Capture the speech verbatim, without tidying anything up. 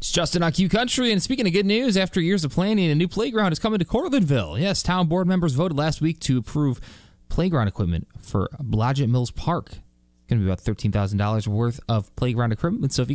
It's Justin on Q Country, and speaking of good news, after years of planning, a new playground is coming to Cortlandville. Yes, town board members voted last week to approve playground equipment for Blodgett Mills Park. It's going to be about thirteen thousand dollars worth of playground equipment, so if you